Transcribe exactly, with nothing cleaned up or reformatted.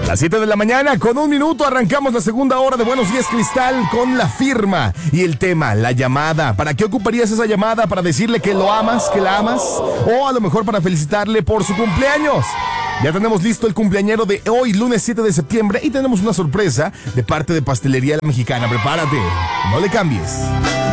Las siete de la mañana, con un minuto, arrancamos la segunda hora de Buenos Días Cristal con la firma y el tema, la llamada. ¿Para qué ocuparías esa llamada? ¿Para decirle que lo amas, que la amas? O a lo mejor para felicitarle por su cumpleaños. Ya tenemos listo el cumpleañero de hoy, lunes siete de septiembre, y tenemos una sorpresa de parte de Pastelería La Mexicana. Prepárate, no le cambies.